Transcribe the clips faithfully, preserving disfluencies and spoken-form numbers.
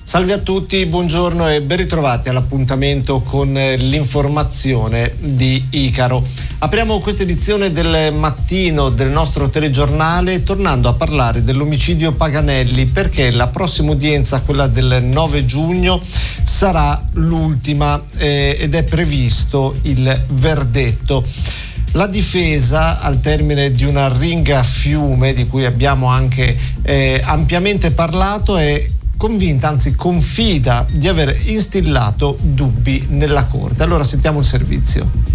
Salve a tutti, buongiorno e ben ritrovati all'appuntamento con l'informazione di Icaro. Apriamo questa edizione del mattino del nostro telegiornale tornando a parlare dell'omicidio Paganelli, perché la prossima udienza, quella del nove giugno, sarà l'ultima eh, ed è previsto il verdetto. La difesa, al termine di una ringa a fiume di cui abbiamo anche eh, ampiamente parlato, è convinta, anzi confida di aver instillato dubbi nella Corte. Allora sentiamo il servizio.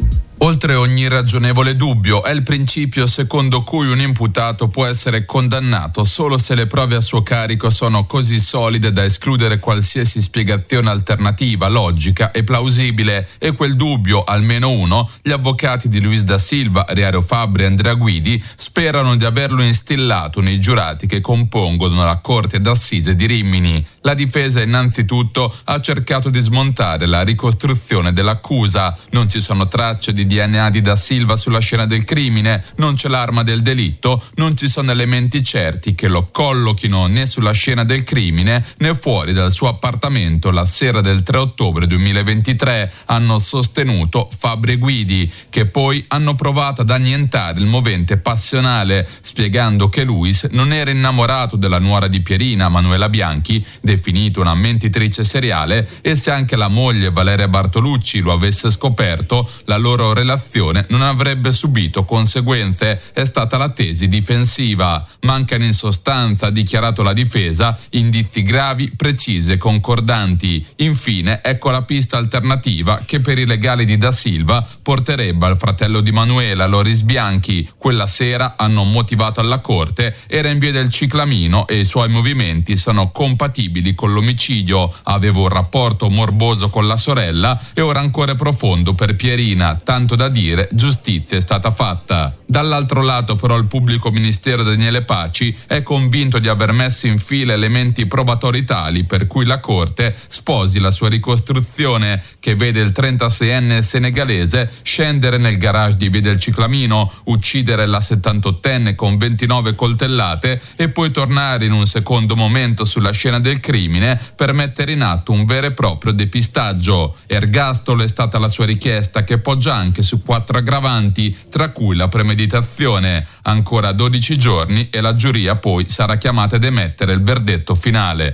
Oltre ogni ragionevole dubbio è il principio secondo cui un imputato può essere condannato solo se le prove a suo carico sono così solide da escludere qualsiasi spiegazione alternativa, logica e plausibile, e quel dubbio, almeno uno, gli avvocati di Luis da Silva, Riario Fabbri e Andrea Guidi sperano di averlo instillato nei giurati che compongono la Corte d'Assise di Rimini. La difesa innanzitutto ha cercato di smontare la ricostruzione dell'accusa. Non ci sono tracce di D N A di Da Silva sulla scena del crimine, non c'è l'arma del delitto, non ci sono elementi certi che lo collochino né sulla scena del crimine né fuori dal suo appartamento la sera del tre ottobre duemilaventitré, hanno sostenuto Fabbri e Guidi, che poi hanno provato ad annientare il movente passionale, spiegando che Luis non era innamorato della nuora di Pierina, Manuela Bianchi, definita una mentitrice seriale, e se anche la moglie Valeria Bartolucci lo avesse scoperto, la loro relazione non avrebbe subito conseguenze. È stata la tesi difensiva. Mancano in sostanza, ha dichiarato la difesa, indizi gravi, precisi e concordanti. Infine, ecco la pista alternativa che per i legali di Da Silva porterebbe al fratello di Manuela, Loris Bianchi. Quella sera, hanno motivato alla Corte, era in via del Ciclamino e i suoi movimenti sono compatibili con l'omicidio. Aveva un rapporto morboso con la sorella e ora ancora profondo per Pierina, tanto da dire giustizia è stata fatta. Dall'altro lato però il pubblico ministero Daniele Paci è convinto di aver messo in fila elementi probatori tali per cui la Corte sposi la sua ricostruzione, che vede il trentaseienne senegalese scendere nel garage di via del Ciclamino, uccidere la settantottenne con ventinove coltellate e poi tornare in un secondo momento sulla scena del crimine per mettere in atto un vero e proprio depistaggio. Ergastolo è stata la sua richiesta, che poggia anche su quattro aggravanti, tra cui la premeditazione. Ancora dodici giorni e la giuria poi sarà chiamata ad emettere il verdetto finale.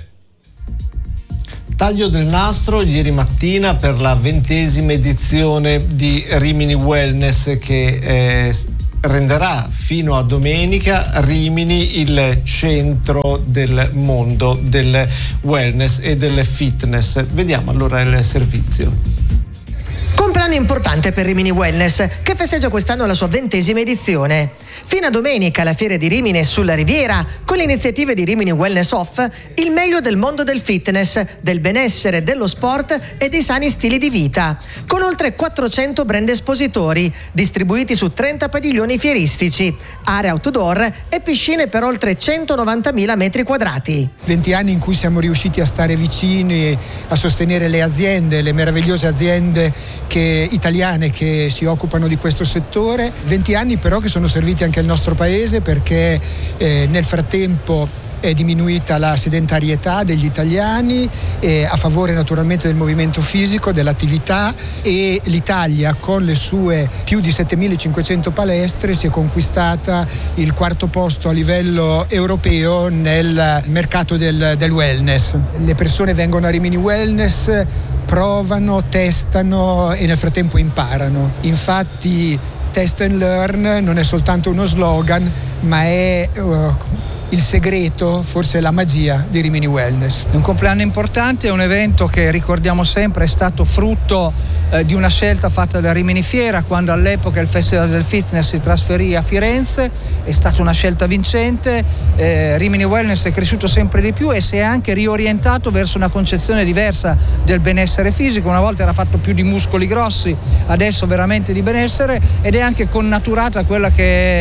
Taglio del nastro ieri mattina per la ventesima edizione di Rimini Wellness, che eh, renderà fino a domenica Rimini il centro del mondo del wellness e del fitness. Vediamo allora il servizio. Compleanno importante per Rimini Wellness, che festeggia quest'anno la sua ventesima edizione. Fino a domenica la fiera di Rimini sulla Riviera, con le iniziative di Rimini Wellness Off, il meglio del mondo del fitness, del benessere, dello sport e dei sani stili di vita, con oltre quattrocento brand espositori, distribuiti su trenta padiglioni fieristici, aree outdoor e piscine per oltre centonovantamila metri quadrati. venti anni in cui siamo riusciti a stare vicini, a sostenere le aziende, le meravigliose aziende che, italiane che si occupano di questo settore. venti anni però che sono serviti anche al nostro paese, perché eh, nel frattempo è diminuita la sedentarietà degli italiani eh, a favore naturalmente del movimento fisico, dell'attività, e l'Italia con le sue più di settemilacinquecento palestre si è conquistata il quarto posto a livello europeo nel mercato del, del wellness. Le persone vengono a Rimini Wellness, provano, testano e nel frattempo imparano. Infatti Test and Learn non è soltanto uno slogan, ma è uh, il segreto, forse la magia di Rimini Wellness. È un compleanno importante, è un evento che ricordiamo sempre è stato frutto eh, di una scelta fatta da Rimini Fiera, quando all'epoca il Festival del Fitness si trasferì a Firenze. È stata una scelta vincente. eh, Rimini Wellness è cresciuto sempre di più e si è anche riorientato verso una concezione diversa del benessere fisico. Una volta era fatto più di muscoli grossi, adesso veramente di benessere, ed è anche connaturata quella che è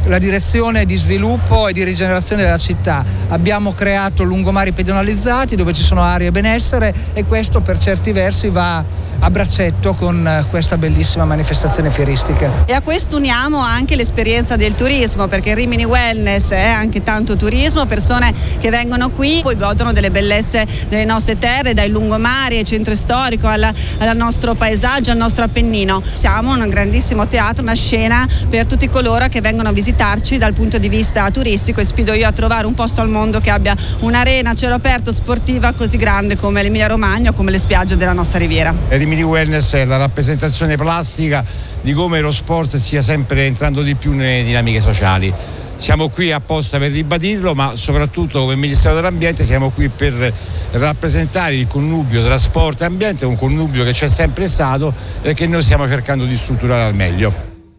la direzione di sviluppo e di rigenerazione della città. Abbiamo creato lungomari pedonalizzati dove ci sono aree benessere, e questo per certi versi va a braccetto con questa bellissima manifestazione fieristica. E a questo uniamo anche l'esperienza del turismo, perché Rimini Wellness è anche tanto turismo, persone che vengono qui poi godono delle bellezze delle nostre terre, dai lungomari al centro storico alla, al nostro paesaggio, al nostro Appennino. Siamo un grandissimo teatro, una scena per tutti coloro che vengono a visitarci dal punto di vista turistico, e sfido io a trovare un posto al mondo che abbia un'arena a cielo aperto sportiva così grande come l'Emilia Romagna o come le spiagge della nostra riviera. Rimini Wellness è la rappresentazione plastica di come lo sport stia sempre entrando di più nelle dinamiche sociali. Siamo qui apposta per ribadirlo, ma soprattutto come Ministero dell'Ambiente siamo qui per rappresentare il connubio tra sport e ambiente, un connubio che c'è sempre stato e che noi stiamo cercando di strutturare al meglio.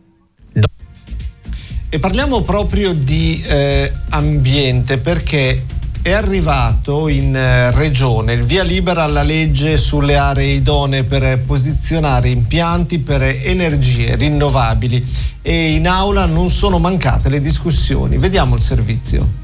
E parliamo proprio di eh, ambiente, perché è arrivato in eh, regione il via libera alla legge sulle aree idonee per posizionare impianti per energie rinnovabili, e in aula non sono mancate le discussioni. Vediamo il servizio.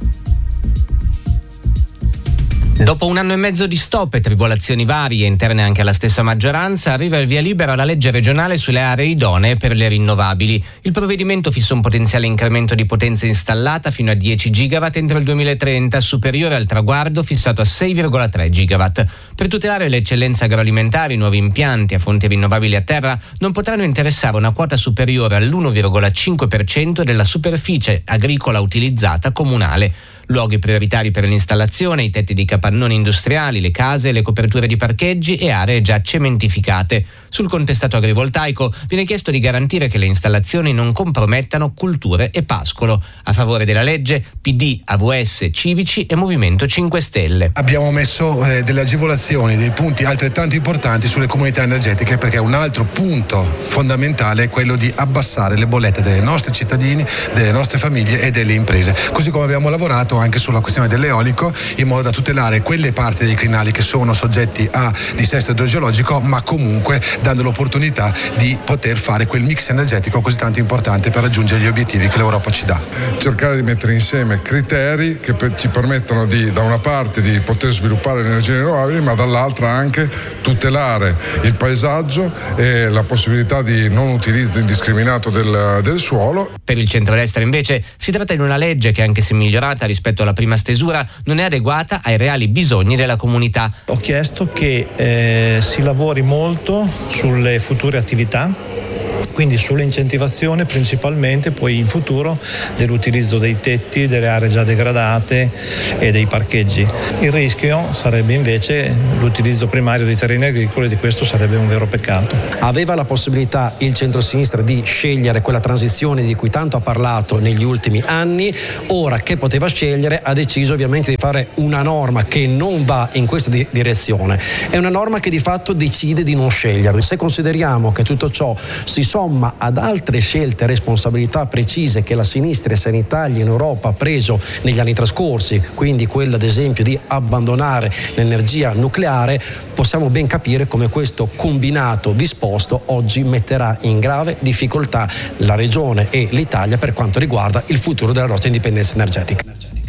Dopo un anno e mezzo di stop e tribolazioni varie interne anche alla stessa maggioranza, arriva il via libera alla legge regionale sulle aree idonee per le rinnovabili. Il provvedimento fissa un potenziale incremento di potenza installata fino a dieci gigawatt entro il duemilatrenta, superiore al traguardo fissato a sei virgola tre gigawatt. Per tutelare le eccellenze agroalimentari, i nuovi impianti a fonti rinnovabili a terra non potranno interessare una quota superiore all'uno virgola cinque per cento della superficie agricola utilizzata comunale. Luoghi prioritari per l'installazione, i tetti di capannoni industriali, le case, le coperture di parcheggi e aree già cementificate. Sul contestato agrivoltaico viene chiesto di garantire che le installazioni non compromettano culture e pascolo. A favore della legge P D, A V S, Civici e Movimento cinque Stelle. Abbiamo messo eh, delle agevolazioni, dei punti altrettanto importanti sulle comunità energetiche, perché un altro punto fondamentale è quello di abbassare le bollette dei nostri cittadini, delle nostre famiglie e delle imprese. Così come abbiamo lavorato anche sulla questione dell'eolico, in modo da tutelare quelle parti dei crinali che sono soggetti a dissesto idrogeologico, ma comunque dando l'opportunità di poter fare quel mix energetico così tanto importante per raggiungere gli obiettivi che l'Europa ci dà. Cercare di mettere insieme criteri che per, ci permettono di, da una parte, di poter sviluppare le energie rinnovabili, ma dall'altra anche tutelare il paesaggio e la possibilità di non utilizzo indiscriminato del, del suolo. Per il centrodestra invece si tratta di una legge che, anche se migliorata rispetto alla prima stesura, non è adeguata ai reali bisogni della comunità. Ho chiesto che eh, si lavori molto sulle future attività, quindi sull'incentivazione principalmente, poi in futuro dell'utilizzo dei tetti, delle aree già degradate e dei parcheggi. Il rischio sarebbe invece l'utilizzo primario dei terreni agricoli, e di questo sarebbe un vero peccato. Aveva la possibilità il centrosinistra di scegliere quella transizione di cui tanto ha parlato negli ultimi anni. Ora che poteva scegliere, ha deciso ovviamente di fare una norma che non va in questa di- direzione. È una norma che di fatto decide di non scegliere. Se consideriamo che tutto ciò si somma ad altre scelte e responsabilità precise che la sinistra e Sanitalia in Europa ha preso negli anni trascorsi, quindi quella ad esempio di abbandonare l'energia nucleare, possiamo ben capire come questo combinato disposto oggi metterà in grave difficoltà la regione e l'Italia per quanto riguarda il futuro della nostra indipendenza energetica.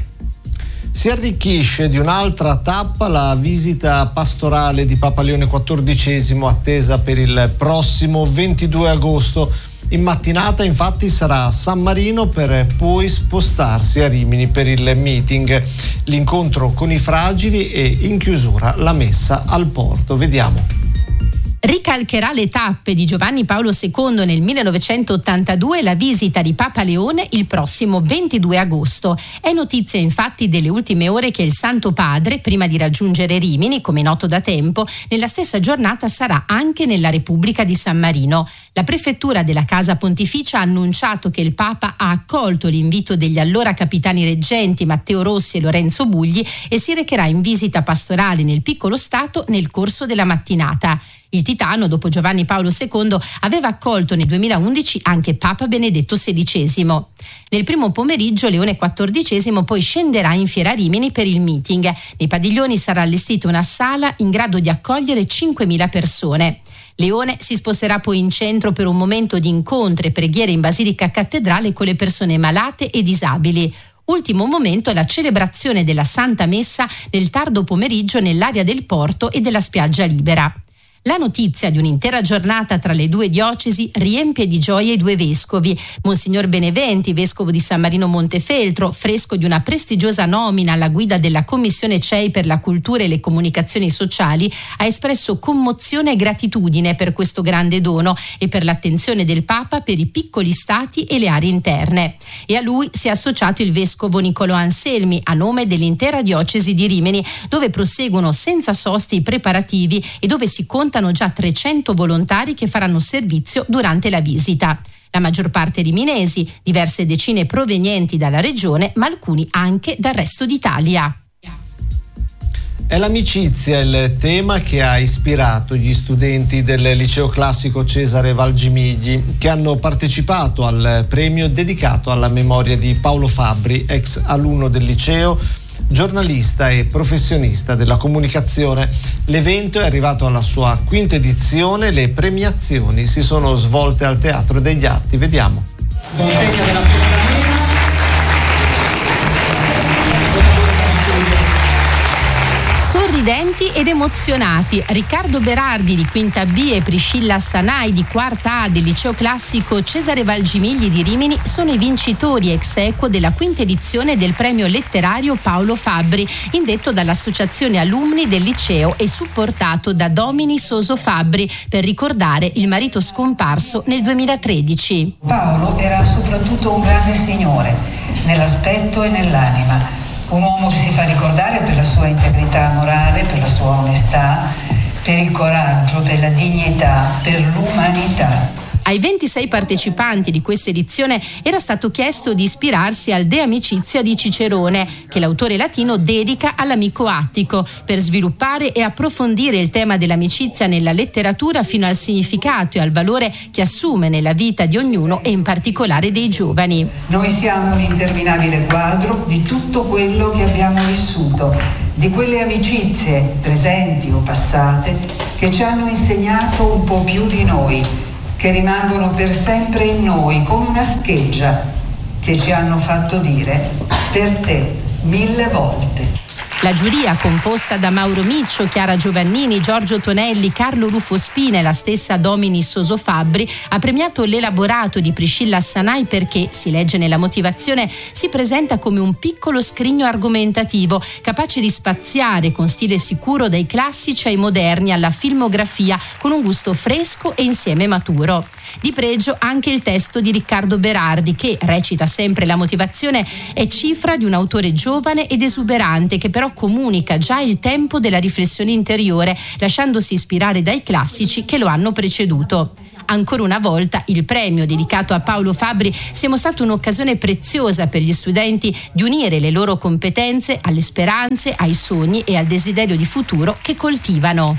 Si arricchisce di un'altra tappa la visita pastorale di Papa Leone quattordicesimo, attesa per il prossimo ventidue agosto. In mattinata infatti sarà a San Marino per poi spostarsi a Rimini per il meeting, l'incontro con i fragili e in chiusura la messa al porto. Vediamo. Ricalcherà le tappe di Giovanni Paolo secondo nel millenovecentottantadue la visita di Papa Leone il prossimo ventidue agosto. È notizia infatti delle ultime ore che il Santo Padre, prima di raggiungere Rimini, come noto da tempo, nella stessa giornata sarà anche nella Repubblica di San Marino. La prefettura della Casa Pontificia ha annunciato che il Papa ha accolto l'invito degli allora capitani reggenti Matteo Rossi e Lorenzo Bugli e si recherà in visita pastorale nel piccolo stato nel corso della mattinata. Il Titano, dopo Giovanni Paolo secondo, aveva accolto nel duemilaundici anche Papa Benedetto sedicesimo. Nel primo pomeriggio Leone quattordicesimo poi scenderà in Fiera Rimini per il meeting. Nei padiglioni sarà allestita una sala in grado di accogliere cinquemila persone. Leone si sposterà poi in centro per un momento di incontri e preghiere in Basilica Cattedrale con le persone malate e disabili. Ultimo momento è la celebrazione della Santa Messa nel tardo pomeriggio nell'area del porto e della spiaggia libera. La notizia di un'intera giornata tra le due diocesi riempie di gioia i due vescovi. Monsignor Beneventi, vescovo di San Marino Montefeltro, fresco di una prestigiosa nomina alla guida della Commissione C E I per la cultura e le comunicazioni sociali, ha espresso commozione e gratitudine per questo grande dono e per l'attenzione del Papa per i piccoli stati e le aree interne. E a lui si è associato il vescovo Niccolò Anselmi a nome dell'intera diocesi di Rimini, dove proseguono senza soste i preparativi e dove si conta già trecento volontari che faranno servizio durante la visita. La maggior parte riminesi, diverse decine provenienti dalla regione, ma alcuni anche dal resto d'Italia. È l'amicizia il tema che ha ispirato gli studenti del liceo classico Cesare Valgimigli, che hanno partecipato al premio dedicato alla memoria di Paolo Fabbri, ex alunno del liceo, giornalista e professionista della comunicazione. L'evento è arrivato alla sua quinta edizione, le premiazioni si sono svolte al Teatro degli Atti. Vediamo. Consegna della primavera. Sorridenti ed emozionati, Riccardo Berardi di quinta B e Priscilla Sanai di quarta A del liceo classico Cesare Valgimigli di Rimini sono i vincitori ex aequo della quinta edizione del premio letterario Paolo Fabbri, indetto dall'associazione alunni del liceo e supportato da Domini Soso Fabbri per ricordare il marito scomparso nel duemilatredici. Paolo era soprattutto un grande signore, nell'aspetto e nell'anima. Un uomo che si fa ricordare per la sua integrità morale, per la sua onestà, per il coraggio, per la dignità, per l'umanità. Ai ventisei partecipanti di questa edizione era stato chiesto di ispirarsi al De Amicizia di Cicerone, che l'autore latino dedica all'amico Attico, per sviluppare e approfondire il tema dell'amicizia nella letteratura fino al significato e al valore che assume nella vita di ognuno e in particolare dei giovani. Noi siamo un interminabile quadro di tutto quello che abbiamo vissuto, di quelle amicizie presenti o passate che ci hanno insegnato un po' più di noi, che rimangono per sempre in noi come una scheggia, che ci hanno fatto dire per te mille volte. La giuria, composta da Mauro Miccio, Chiara Giovannini, Giorgio Tonelli, Carlo Rufo Spina e la stessa Domini Soso Fabbri, ha premiato l'elaborato di Priscilla Sanai perché, si legge nella motivazione, si presenta come un piccolo scrigno argomentativo, capace di spaziare con stile sicuro dai classici ai moderni alla filmografia, con un gusto fresco e insieme maturo. Di pregio anche il testo di Riccardo Berardi che, recita sempre la motivazione, è cifra di un autore giovane ed esuberante che però comunica già il tempo della riflessione interiore, lasciandosi ispirare dai classici che lo hanno preceduto. Ancora una volta il premio dedicato a Paolo Fabbri si è mostrato un'occasione preziosa per gli studenti di unire le loro competenze alle speranze, ai sogni e al desiderio di futuro che coltivano.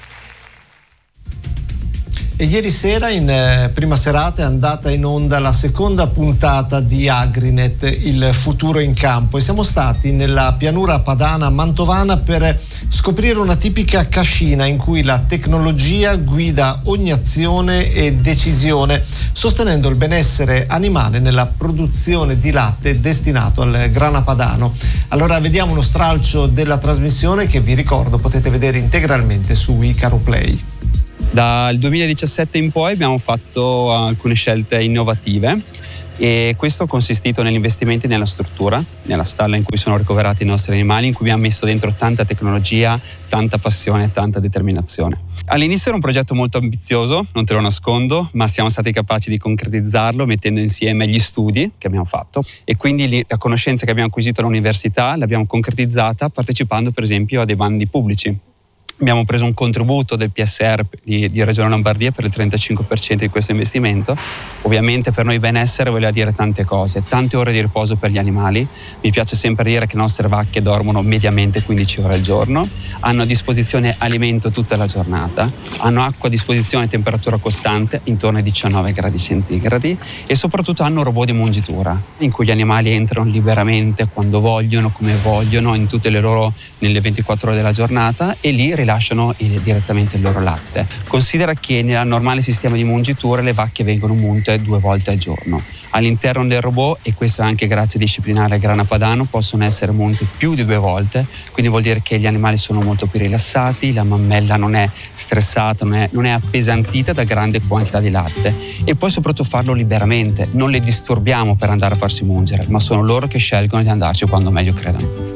E ieri sera in eh, prima serata è andata in onda la seconda puntata di Agrinet, il futuro in campo, e siamo stati nella pianura padana mantovana per scoprire una tipica cascina in cui la tecnologia guida ogni azione e decisione, sostenendo il benessere animale nella produzione di latte destinato al grana padano. Allora vediamo uno stralcio della trasmissione che vi ricordo potete vedere integralmente su Icaro Play. Dal duemiladiciassette in poi abbiamo fatto alcune scelte innovative e questo ha consistito negli investimenti nella struttura, nella stalla in cui sono ricoverati i nostri animali, in cui abbiamo messo dentro tanta tecnologia, tanta passione e tanta determinazione. All'inizio era un progetto molto ambizioso, non te lo nascondo, ma siamo stati capaci di concretizzarlo mettendo insieme gli studi che abbiamo fatto e quindi la conoscenza che abbiamo acquisito all'università l'abbiamo concretizzata partecipando per esempio a dei bandi pubblici. Abbiamo preso un contributo del P S R di, di Regione Lombardia per il trentacinque per cento di questo investimento. Ovviamente per noi benessere voleva dire tante cose, tante ore di riposo per gli animali. Mi piace sempre dire che le nostre vacche dormono mediamente quindici ore al giorno, hanno a disposizione alimento tutta la giornata, hanno acqua a disposizione a temperatura costante intorno ai diciannove gradi centigradi e soprattutto hanno un robot di mungitura in cui gli animali entrano liberamente quando vogliono, come vogliono, in tutte le loro, nelle ventiquattro ore della giornata e lì rilasciano il, direttamente il loro latte. Considera che nel normale sistema di mungitura le vacche vengono munte due volte al giorno. All'interno del robot, e questo anche grazie a disciplinare grana padano, possono essere munte più di due volte, quindi vuol dire che gli animali sono molto più rilassati, la mammella non è stressata, non è, non è appesantita da grande quantità di latte, e poi soprattutto farlo liberamente, non le disturbiamo per andare a farsi mungere, ma sono loro che scelgono di andarci quando meglio credono.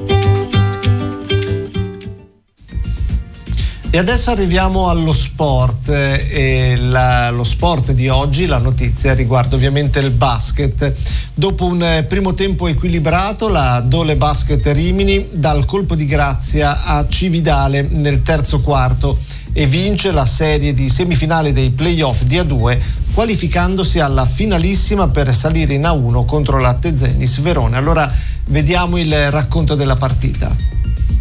E adesso arriviamo allo sport, e la, lo sport di oggi, la notizia riguarda ovviamente il basket. Dopo un primo tempo equilibrato, la Dole Basket Rimini dà il colpo di grazia a Cividale nel terzo quarto e vince la serie di semifinali dei playoff di A due, qualificandosi alla finalissima per salire in A uno contro la Tezenis Verona. Allora vediamo il racconto della partita.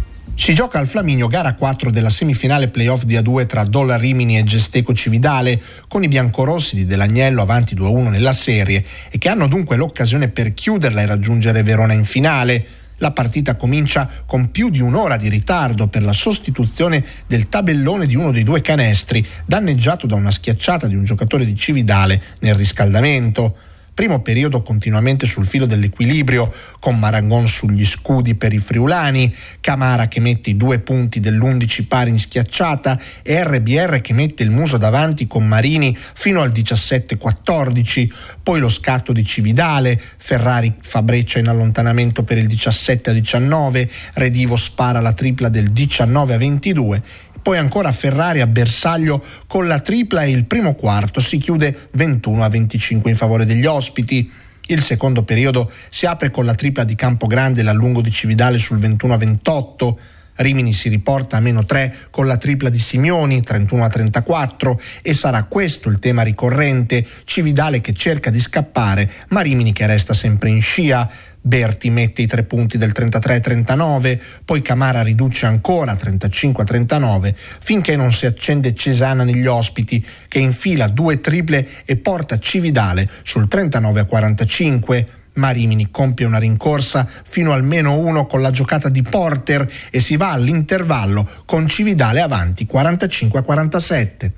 Si gioca al Flaminio gara quattro della semifinale playoff di A due tra Dole Rimini e Gesteco Cividale, con i biancorossi di Delagnello avanti due a uno nella serie e che hanno dunque l'occasione per chiuderla e raggiungere Verona in finale. La partita comincia con più di un'ora di ritardo per la sostituzione del tabellone di uno dei due canestri, danneggiato da una schiacciata di un giocatore di Cividale nel riscaldamento. Primo periodo continuamente sul filo dell'equilibrio, con Marangon sugli scudi per i friulani, Camara che mette i due punti dell'undici pari in schiacciata e R B R che mette il muso davanti con Marini fino al diciassette quattordici, poi lo scatto di Cividale, Ferrari fa breccia in allontanamento per il diciassette a diciannove, Redivo spara la tripla del diciannove a ventidue, poi ancora Ferrari a bersaglio con la tripla e il primo quarto si chiude ventuno a venticinque in favore degli ospiti. Il secondo periodo si apre con la tripla di Campogrande e l'allungo di Cividale sul ventuno a ventotto. Rimini si riporta a meno tre con la tripla di Simioni, trentuno a trentaquattro, e sarà questo il tema ricorrente: Cividale che cerca di scappare, ma Rimini che resta sempre in scia. Berti mette i tre punti del trentatré a trentanove, poi Camara riduce ancora trentacinque a trentanove, finché non si accende Cesana negli ospiti, che infila due triple e porta Cividale sul trentanove a quarantacinque. Ma Rimini compie una rincorsa fino al meno uno con la giocata di Porter e si va all'intervallo con Cividale avanti quarantacinque a quarantasette.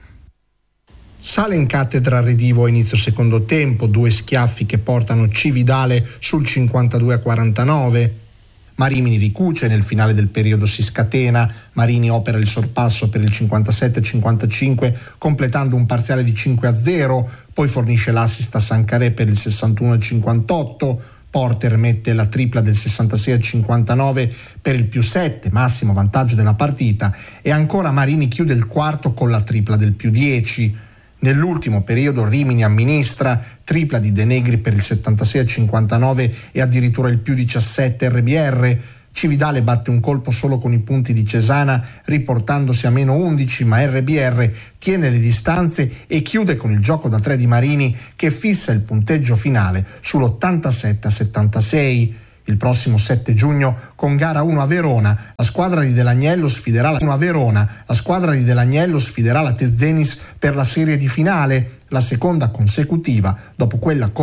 Sale in cattedra Redivo a inizio secondo tempo, due schiaffi che portano Cividale sul cinquantadue a quarantanove. Marini ricuce, nel finale del periodo si scatena, Marini opera il sorpasso per il cinquantasette a cinquantacinque completando un parziale di cinque a zero, poi fornisce l'assist a Sancaré per il sessantuno a cinquantotto, Porter mette la tripla del sessantasei a cinquantanove per il più sette, massimo vantaggio della partita, e ancora Marini chiude il quarto con la tripla del più dieci. Nell'ultimo periodo Rimini amministra, tripla di De Negri per il settantasei a cinquantanove e addirittura il più diciassette R B R. Cividale batte un colpo solo con i punti di Cesana, riportandosi a meno undici, ma R B R tiene le distanze e chiude con il gioco da tre di Marini, che fissa il punteggio finale sull'ottantasette a settantasei. Il prossimo sette giugno, con gara uno a Verona, la squadra di Delagnello sfiderà la, a Verona, la squadra di Delagnello sfiderà la Tezenis per la serie di finale, la seconda consecutiva dopo quella con